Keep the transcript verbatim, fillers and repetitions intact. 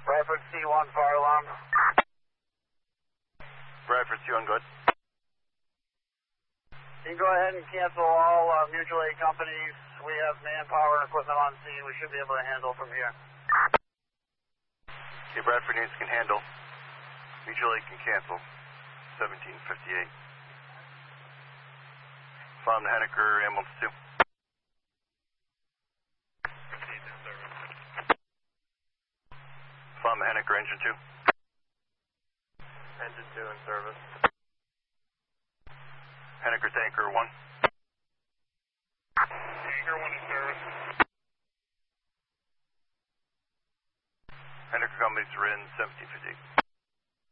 Bradford C one, fire alarm. Bradford C one, good. You can go ahead and cancel all uh, mutual aid companies. We have manpower and equipment on scene. We should be able to handle from here. Okay, Bradford units can handle. Mutual aid can cancel. seventeen fifty-eight. Farm to Henniker, ambulance two. Farm to Henniker, engine two. Engine two in service. Henniker tanker one. Tanker one in service. Henniker companies are in seventeen fifty-eight.